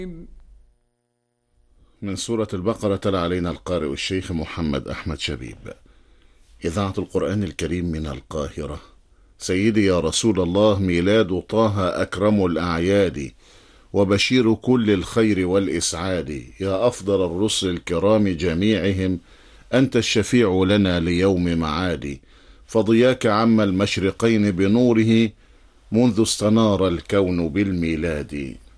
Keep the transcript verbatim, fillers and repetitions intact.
من سورة البقرة تلا علينا القارئ الشيخ محمد أحمد شبيب. إذاعة القرآن الكريم من القاهرة. سيدي يا رسول الله، ميلاد طه أكرم الأعياد، وبشير كل الخير والإسعاد. يا أفضل الرسل الكرام جميعهم، أنت الشفيع لنا ليوم معاد. فضياك عم المشرقين بنوره، منذ استنار الكون بالميلاد.